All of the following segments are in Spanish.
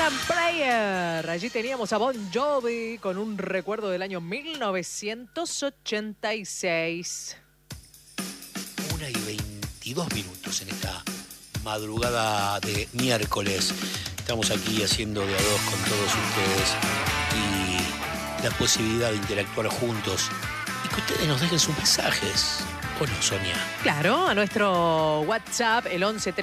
American Prayer. Allí teníamos a Bon Jovi con un recuerdo del año 1986. 1:22 en esta madrugada de miércoles. Estamos aquí haciendo de a dos con todos ustedes y la posibilidad de interactuar juntos y que ustedes nos dejen sus mensajes. ¿O no, Sonia? Claro, a nuestro WhatsApp, el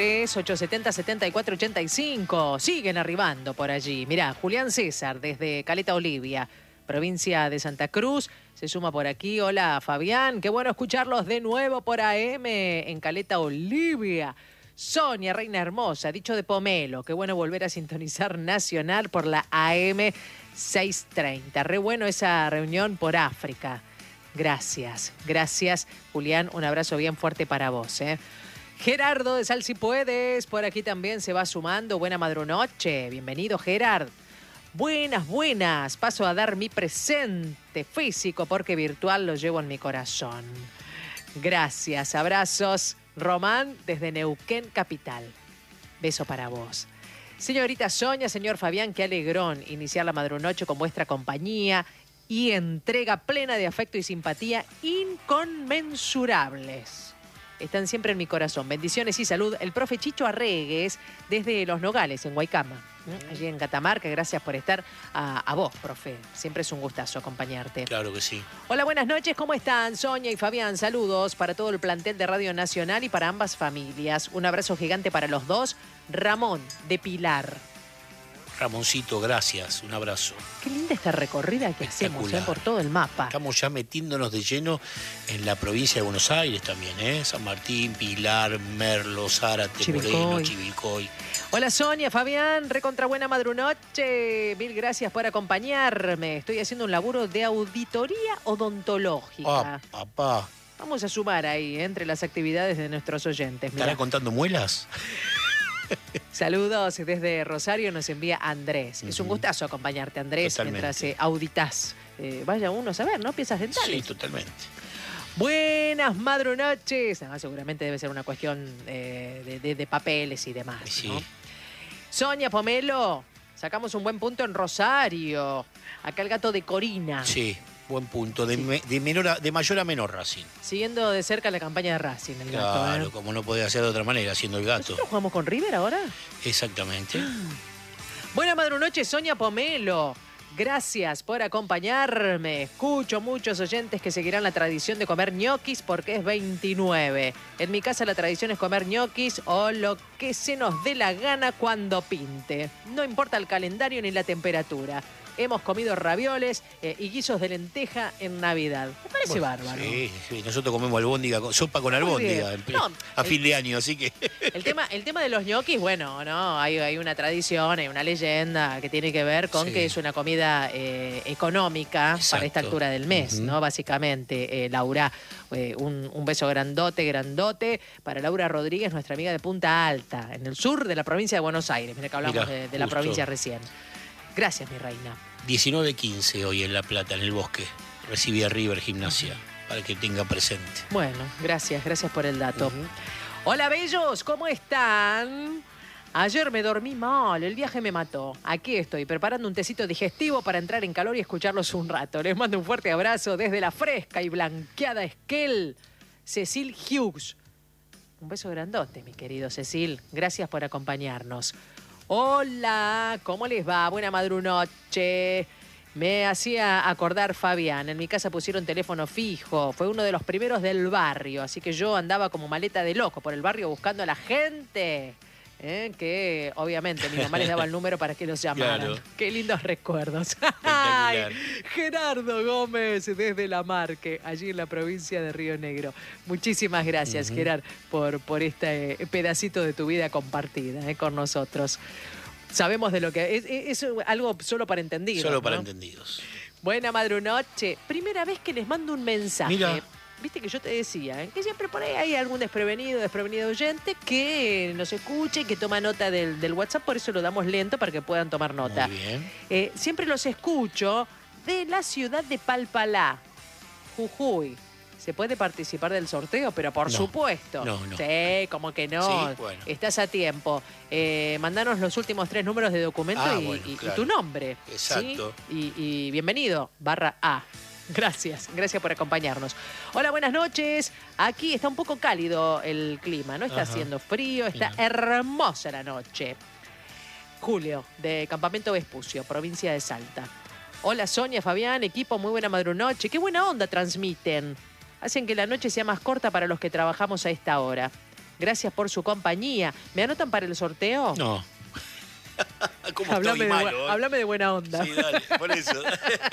1138707485. Siguen arribando por allí. Mirá, Julián César, desde Caleta Olivia, provincia de Santa Cruz, se suma por aquí. Hola, Fabián. Qué bueno escucharlos de nuevo por AM en Caleta Olivia. Sonia, reina hermosa, dicho de Pomelo. Qué bueno volver a sintonizar Nacional por la AM 630. Re bueno esa reunión por África. Gracias, Julián, un abrazo bien fuerte para vos. Gerardo de Sal Si Puedes, por aquí también se va sumando. Buena madrunoche, bienvenido Gerard. Buenas, paso a dar mi presente físico porque virtual lo llevo en mi corazón. Gracias, abrazos. Román desde Neuquén Capital, beso para vos. Señorita Sonia, señor Fabián, qué alegrón iniciar la madrunoche con vuestra compañía y entrega plena de afecto y simpatía inconmensurables. Están siempre en mi corazón. Bendiciones y salud. El profe Chicho Arregues desde Los Nogales, en Guaycama, allí en Catamarca. Gracias por estar. A vos, profe. Siempre es un gustazo acompañarte. Claro que sí. Hola, buenas noches. ¿Cómo están? Sonia y Fabián, saludos para todo el plantel de Radio Nacional y para ambas familias. Un abrazo gigante para los dos. Ramón, de Pilar. Ramoncito, gracias, un abrazo. Qué linda esta recorrida que hacemos por todo el mapa. Estamos ya metiéndonos de lleno en la provincia de Buenos Aires también, San Martín, Pilar, Merlo, Zárate, Moreno, Chivilcoy. Hola Sonia, Fabián, recontra buena madrunoche. Mil gracias por acompañarme. Estoy haciendo un laburo de auditoría odontológica. Papá. Vamos a sumar ahí entre las actividades de nuestros oyentes. ¿Estará contando muelas? Saludos desde Rosario, nos envía Andrés. Es un gustazo acompañarte, Andrés, totalmente. Mientras auditas. Vaya uno a saber, ¿no? Piezas dentales. Sí, totalmente. Buenas madrunoches. Además, seguramente debe ser una cuestión de papeles y demás. Sí. ¿No? Sonia, Pomelo, sacamos un buen punto en Rosario. Acá el gato de Corina. Sí. Buen punto, de mayor a menor Racing. Siguiendo de cerca la campaña de Racing, el gato. Claro, como no podía ser de otra manera, siendo el gato. ¿Nosotros jugamos con River ahora? Exactamente. Buena madrunoche, Sonia Pomelo. Gracias por acompañarme. Escucho muchos oyentes que seguirán la tradición de comer ñoquis porque es 29. En mi casa la tradición es comer ñoquis o lo que se nos dé la gana cuando pinte. No importa el calendario ni la temperatura. Hemos comido ravioles y guisos de lenteja en Navidad. Me parece bárbaro. Sí, nosotros comemos albóndiga, sopa con albóndiga a fin de año, así que... El tema de los ñoquis, bueno, no, hay una tradición, hay una leyenda que tiene que ver con que es una comida económica. Exacto. Para esta altura del mes, ¿no? Básicamente, Laura, un beso grandote para Laura Rodríguez, nuestra amiga de Punta Alta, en el sur de la provincia de Buenos Aires. Mira que hablamos de la provincia recién. Gracias, mi reina. 19:15 hoy en La Plata, en el Bosque. Recibí a River Gimnasia, para que tenga presente. Bueno, gracias por el dato. Hola, bellos, ¿cómo están? Ayer me dormí mal, el viaje me mató. Aquí estoy, preparando un tecito digestivo para entrar en calor y escucharlos un rato. Les mando un fuerte abrazo desde la fresca y blanqueada Esquel, Cecil Hughes. Un beso grandote, mi querido Cecil. Gracias por acompañarnos. Hola, ¿cómo les va? Buena madrunoche. Me hacía acordar Fabián. En mi casa pusieron teléfono fijo. Fue uno de los primeros del barrio. Así que yo andaba como maleta de loco por el barrio buscando a la gente. Que obviamente mi mamá les daba el número para que los llamaran. Claro. Qué lindos recuerdos. Ay, Gerardo Gómez desde La Marque, allí en la provincia de Río Negro. Muchísimas gracias, Gerard, por este pedacito de tu vida compartida con nosotros. Sabemos de lo que es algo solo para entendidos. Solo para entendidos. Buena madrunoche. Primera vez que les mando un mensaje. Mira. Viste que yo te decía, que siempre por ahí hay algún desprevenido oyente que nos escuche y que toma nota del WhatsApp, por eso lo damos lento para que puedan tomar nota. Muy bien. Siempre los escucho de la ciudad de Palpalá, Jujuy. ¿Se puede participar del sorteo? Pero por No. supuesto. No, no. Sí, como que no. Sí, bueno. Estás a tiempo. Mandanos los últimos 3 números de documento y claro. tu nombre. Exacto. ¿Sí? Y bienvenido, /A. Gracias por acompañarnos. Hola, buenas noches. Aquí está un poco cálido el clima, no está haciendo frío, está hermosa la noche. Julio, de Campamento Vespucio, provincia de Salta. Hola Sonia, Fabián, equipo, muy buena madrunoche. Qué buena onda transmiten. Hacen que la noche sea más corta para los que trabajamos a esta hora. Gracias por su compañía. ¿Me anotan para el sorteo? No. ¿Cómo Háblame, estoy malo? háblame de buena onda. Sí, dale, por eso.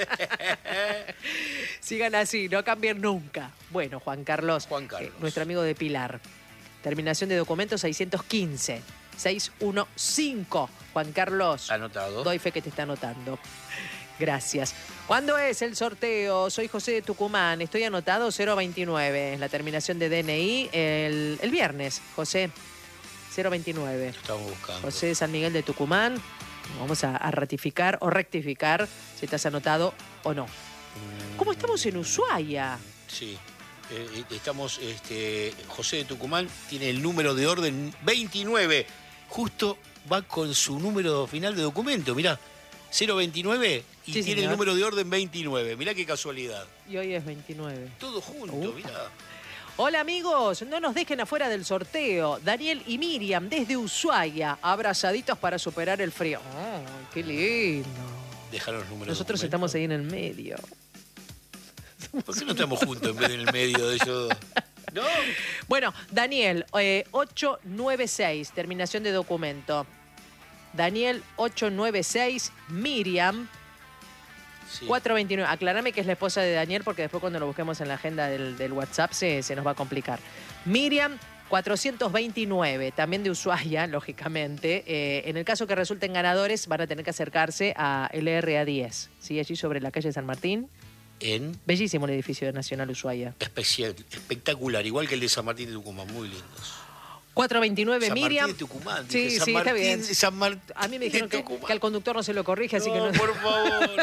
Sigan así, no cambien nunca. Bueno, Juan Carlos, nuestro amigo de Pilar. Terminación de documentos 615. 615. Juan Carlos. Anotado. Doy fe que te está anotando. Gracias. ¿Cuándo es el sorteo? Soy José de Tucumán. Estoy anotado 029. La terminación de DNI el viernes, José. 029. Lo estamos buscando. José de San Miguel de Tucumán. Vamos a ratificar o rectificar si estás anotado o no. ¿Cómo estamos en Ushuaia? Sí. Estamos, José de Tucumán tiene el número de orden 29. Justo va con su número final de documento. Mirá, 029 y Sí, tiene señor. el número de orden 29. Mirá qué casualidad. Y hoy es 29. Todo junto, mirá. Hola amigos, no nos dejen afuera del sorteo. Daniel y Miriam desde Ushuaia, abrazaditos para superar el frío. Oh, qué lindo. Dejaron los números. Nosotros estamos ahí en el medio. ¿Por qué no estamos juntos en vez de en el medio de ellos dos? ¿No? Bueno, Daniel, 896, terminación de documento. Daniel 896, Miriam Sí. 429. Aclarame que es la esposa de Daniel porque después cuando lo busquemos en la agenda del WhatsApp se nos va a complicar. Miriam 429, también de Ushuaia, lógicamente. En el caso que resulten ganadores van a tener que acercarse a LRA10, ¿sí? Allí sobre la calle San Martín. En Bellísimo el edificio de Nacional Ushuaia. espectacular, igual que el de San Martín de Tucumán, muy lindos. 429, San Miriam. Martín de Tucumán. Sí, dije, San sí, Martín, está bien. San Martín A mí me dijeron de que Tucumán. al conductor no se lo corrige, así que no. por favor.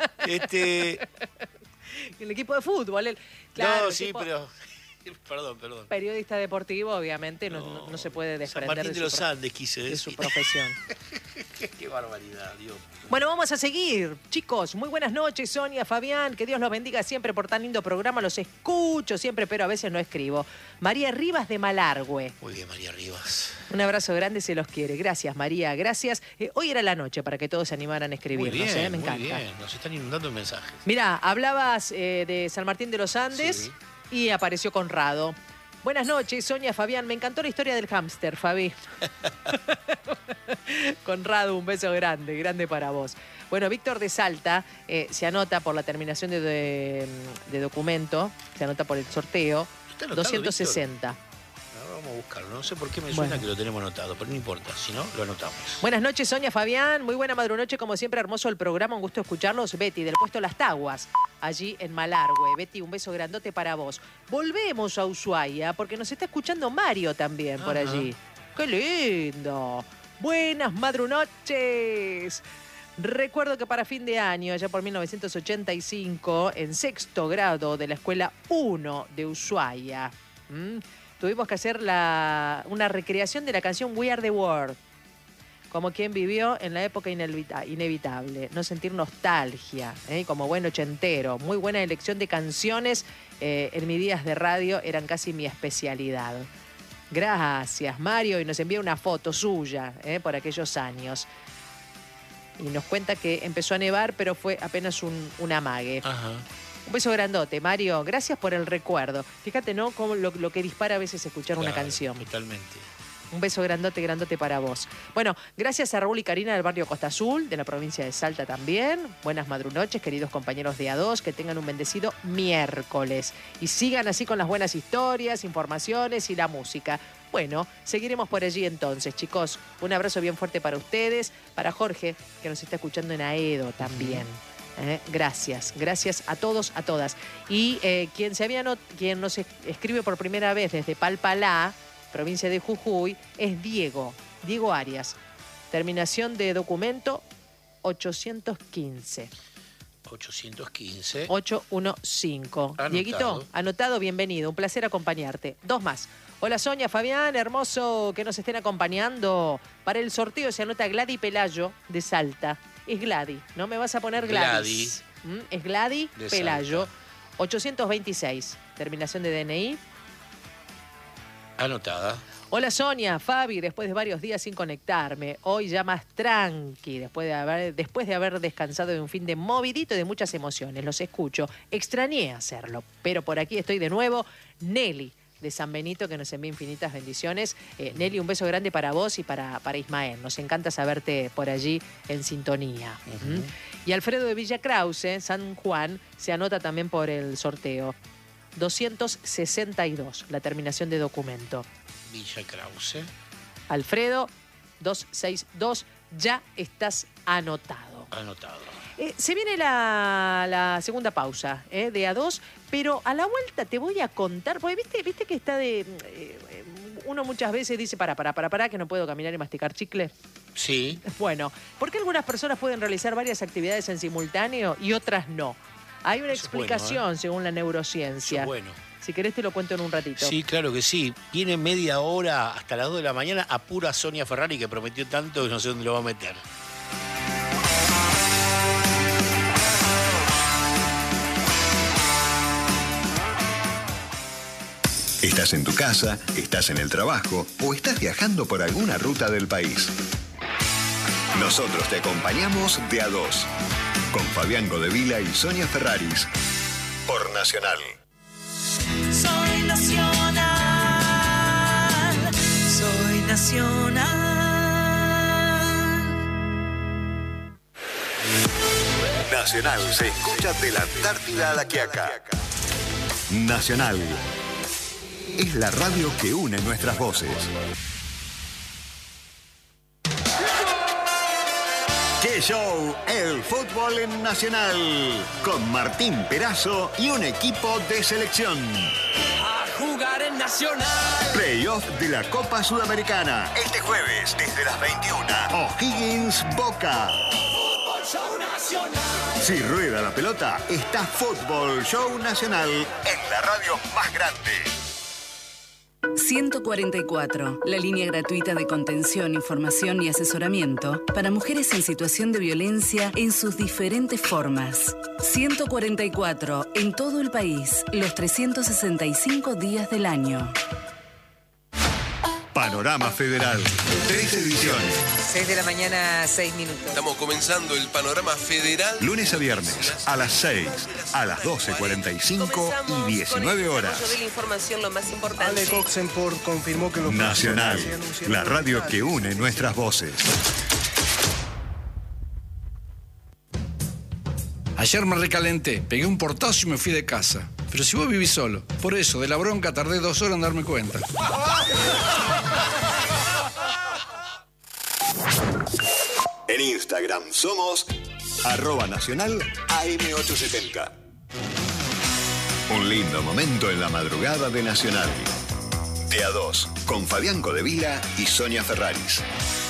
El equipo de fútbol. Claro, no, el sí, equipo- pero... Perdón. Periodista deportivo, obviamente, no se puede San desprender Martín de los Andes, quise de decir. su profesión. Qué barbaridad, Dios. Bueno, vamos a seguir. Chicos, muy buenas noches, Sonia, Fabián. Que Dios los bendiga siempre por tan lindo programa. Los escucho siempre, pero a veces no escribo. María Rivas de Malargüe. Muy bien, María Rivas. Un abrazo grande, se los quiere. Gracias, María, gracias. Hoy era la noche para que todos se animaran a escribirnos, Muy bien, me muy encanta. bien. Nos están inundando en mensajes. Mirá, hablabas de San Martín de los Andes y apareció Conrado. Buenas noches, Sonia, Fabián. Me encantó la historia del hámster, Fabi. Conrado, un beso grande para vos. Bueno, Víctor de Salta se anota por la terminación de documento, se anota por el sorteo, ¿Está anotado, 260. Ahora vamos a buscarlo. No sé por qué me suena Bueno. que lo tenemos anotado, pero no importa. Si no, lo anotamos. Buenas noches, Sonia, Fabián. Muy buena madrunoche, como siempre, hermoso el programa. Un gusto escucharlos. Betty, del puesto Las Taguas, allí en Malargüe. Betty, un beso grandote para vos. Volvemos a Ushuaia, porque nos está escuchando Mario también por Ajá. allí. ¡Qué lindo! Buenas madrunoches. Recuerdo que para fin de año, allá por 1985, en sexto grado de la Escuela 1 de Ushuaia, tuvimos que hacer una recreación de la canción We Are the World, como quien vivió en la época inevitable, no sentir nostalgia, como buen ochentero. Muy buena elección de canciones, en mis días de radio eran casi mi especialidad. Gracias, Mario, y nos envía una foto suya por aquellos años. Y nos cuenta que empezó a nevar, pero fue apenas un amague. Ajá. Un beso grandote, Mario. Gracias por el recuerdo. Fíjate, ¿no? Cómo lo que dispara a veces escuchar una Claro, canción. Totalmente. Un beso grandote para vos. Bueno, gracias a Raúl y Karina del barrio Costa Azul, de la provincia de Salta también. Buenas madrunoches, queridos compañeros de A2. Que tengan un bendecido miércoles. Y sigan así con las buenas historias, informaciones y la música. Bueno, seguiremos por allí entonces, chicos. Un abrazo bien fuerte para ustedes. Para Jorge, que nos está escuchando en Aedo también. Gracias a todos, a todas. Y quien nos escribe por primera vez desde Palpalá, provincia de Jujuy, es Diego Arias. Terminación de documento 815. 815. 815. Anotado. Dieguito, anotado, bienvenido. Un placer acompañarte. Dos más. Hola Sonia, Fabián, hermoso que nos estén acompañando. Para el sorteo se anota Gladys Pelayo de Salta. Es Gladys, ¿no me vas a poner Gladys? Es Gladys Pelayo. Salta. 826. Terminación de DNI. Anotada. Hola Sonia, Fabi, después de varios días sin conectarme, hoy ya más tranqui, después de haber descansado de un fin de movidito y de muchas emociones, los escucho, extrañé hacerlo, pero por aquí estoy de nuevo. Nelly de San Benito, que nos envía infinitas bendiciones. Nelly, un beso grande para vos y para Ismael, nos encanta saberte por allí en sintonía. Y Alfredo de Villa Krause, San Juan, se anota también por el sorteo. 262, la terminación de documento. Villa Krause. Alfredo, 262, ya estás anotado. Anotado. Se viene la segunda pausa de A2, pero a la vuelta te voy a contar, porque viste que está de... uno muchas veces dice, para, que no puedo caminar y masticar chicle. Sí. Bueno, ¿por qué algunas personas pueden realizar varias actividades en simultáneo y otras no? Hay una explicación según la neurociencia. Eso es bueno. Si querés te lo cuento en un ratito. Sí, claro que sí. Tiene media hora hasta las 2 de la mañana a pura Sonia Ferrari, que prometió tanto que no sé dónde lo va a meter. Estás en tu casa, estás en el trabajo o estás viajando por alguna ruta del país. Nosotros te acompañamos de A2, con Fabián Godevila y Sonia Ferraris, por Nacional. Soy nacional, soy nacional. Nacional se escucha de la Antártida a la Quiaca. Nacional es la radio que une nuestras voces. ¡Qué show! El fútbol en Nacional, con Martín Perazo y un equipo de selección. A jugar en Nacional. Playoff de la Copa Sudamericana. Este jueves, desde las 21. O'Higgins Boca. Fútbol Show Nacional. Si rueda la pelota, está Fútbol Show Nacional en la radio más grande. 144, la línea gratuita de contención, información y asesoramiento para mujeres en situación de violencia en sus diferentes formas. 144, en todo el país, los 365 días del año. Panorama Federal. 3 ediciones. 6 de la mañana, 6 minutos. Estamos comenzando el Panorama Federal. Lunes a viernes, a las 6, a las 12:45 y 19 horas. De la información, lo más importante. Ale Coxenport confirmó que los Nacional, la radio que une nuestras voces. Ayer me recalenté, pegué un portazo y me fui de casa. Pero si vos vivís solo, por eso de la bronca tardé 2 horas en darme cuenta. En Instagram somos @nacional AM870. Un lindo momento en la madrugada de Nacional. De A2, con Fabián Godevila y Sonia Ferraris.